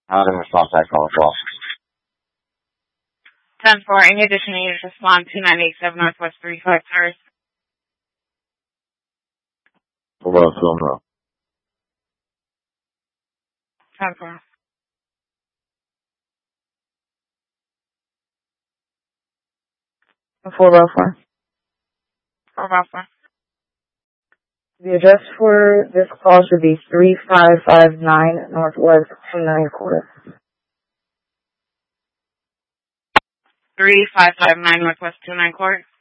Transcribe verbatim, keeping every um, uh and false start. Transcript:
How to response that call as well. ten four, any additional units respond two nine eight seven Northwest three five Terrace. four oh two, no. ten four. four oh four. four oh four. The address for this call should be three five five nine Northwest two nine Court. three five five nine Northwest two nine Court.